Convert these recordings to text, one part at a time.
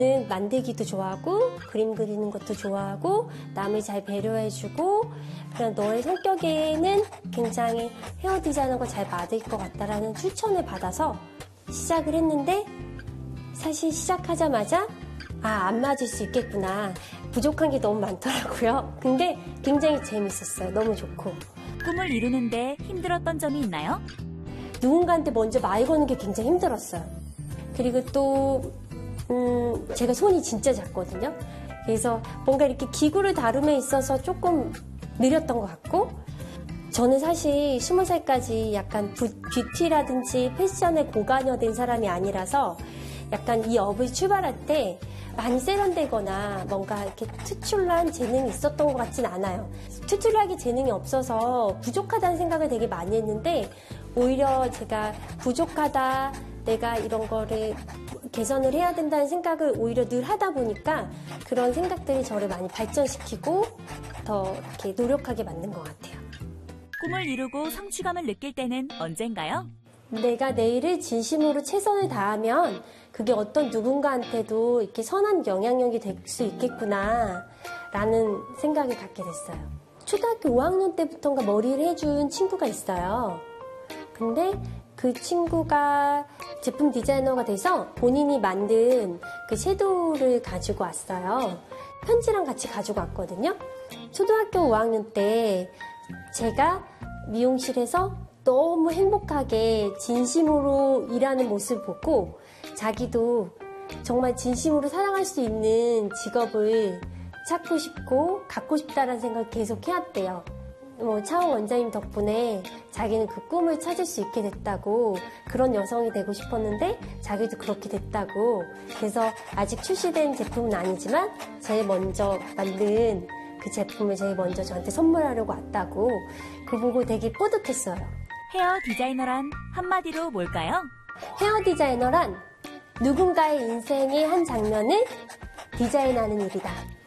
만들기도 좋아하고 그림 그리는 것도 좋아하고 남을 잘 배려해주고 그냥 너의 성격에는 굉장히 헤어 디자이너가 잘 맞을 것 같다라는 추천을 받아서 시작을 했는데 사실 시작하자마자 안 맞을 수 있겠구나. 부족한 게 너무 많더라고요. 근데 굉장히 재밌었어요. 너무 좋고. 꿈을 이루는데 힘들었던 점이 있나요? 누군가한테 먼저 말 거는 게 굉장히 힘들었어요. 그리고 또 제가 손이 진짜 작거든요. 그래서 뭔가 이렇게 기구를 다룸에 있어서 조금 느렸던 것 같고 저는 사실 20살까지 약간 뷰티라든지 패션에 고관여된 사람이 아니라서 약간 이 업을 출발할 때 많이 세련되거나 뭔가 이렇게 특출난 재능이 있었던 것 같진 않아요. 특출나게 재능이 없어서 부족하다는 생각을 되게 많이 했는데 오히려 제가 부족하다, 내가 이런 거를 개선을 해야 된다는 생각을 오히려 늘 하다 보니까 그런 생각들이 저를 많이 발전시키고 더 이렇게 노력하게 만든 것 같아요. 꿈을 이루고 성취감을 느낄 때는 언젠가요? 내가 내 일을 진심으로 최선을 다하면 그게 어떤 누군가한테도 이렇게 선한 영향력이 될 수 있겠구나 라는 생각을 갖게 됐어요. 초등학교 5학년 때부터인가 머리를 해준 친구가 있어요. 근데 그 친구가 제품 디자이너가 돼서 본인이 만든 그 섀도우를 가지고 왔어요. 편지랑 같이 가지고 왔거든요. 초등학교 5학년 때 제가 미용실에서 너무 행복하게 진심으로 일하는 모습을 보고 자기도 정말 진심으로 사랑할 수 있는 직업을 찾고 싶고 갖고 싶다라는 생각을 계속 해왔대요. 차원 원장님 덕분에 자기는 그 꿈을 찾을 수 있게 됐다고, 그런 여성이 되고 싶었는데 자기도 그렇게 됐다고, 그래서 아직 출시된 제품은 아니지만 제일 먼저 만든 그 제품을 제일 먼저 저한테 선물하려고 왔다고, 그거 보고 되게 뿌듯했어요. 헤어 디자이너란 한마디로 뭘까요? 헤어 디자이너란 누군가의 인생의 한 장면을 디자인하는 일이다.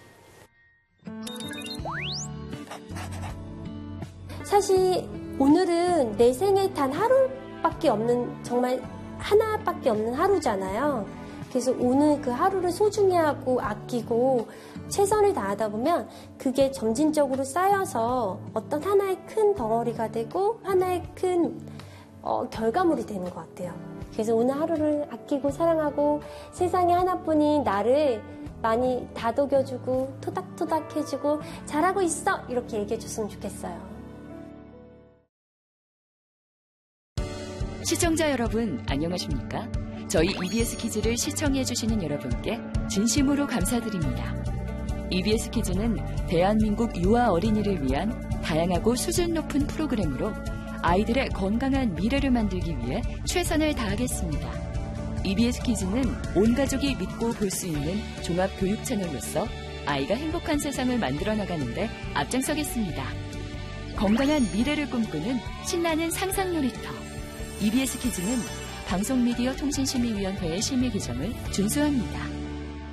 사실 오늘은 내 생에 단 하루밖에 없는, 정말 하나밖에 없는 하루잖아요. 그래서 오늘 그 하루를 소중히 하고 아끼고 최선을 다하다 보면 그게 점진적으로 쌓여서 어떤 하나의 큰 덩어리가 되고 하나의 큰 결과물이 되는 것 같아요. 그래서 오늘 하루를 아끼고 사랑하고 세상에 하나뿐인 나를 많이 다독여주고 토닥토닥 해주고 잘하고 있어 이렇게 얘기해줬으면 좋겠어요. 시청자 여러분 안녕하십니까? 저희 EBS 퀴즈를 시청해주시는 여러분께 진심으로 감사드립니다. EBS 퀴즈는 대한민국 유아 어린이를 위한 다양하고 수준 높은 프로그램으로 아이들의 건강한 미래를 만들기 위해 최선을 다하겠습니다. EBS 퀴즈는 온 가족이 믿고 볼 수 있는 종합 교육 채널로서 아이가 행복한 세상을 만들어 나가는데 앞장서겠습니다. 건강한 미래를 꿈꾸는 신나는 상상 놀이터. EBS 퀴즈는 방송미디어 통신심의위원회의 심의 규정을 준수합니다.